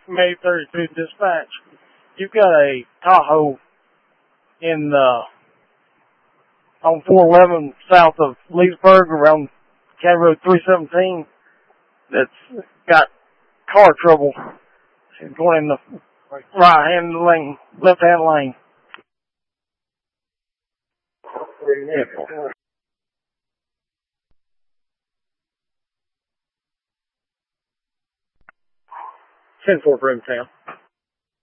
May 32 dispatch. You've got a Tahoe in on 411 south of Leesburg around County Road 317 that's got car trouble. She's going in the right-hand lane, left-hand lane. 10-4 for Town.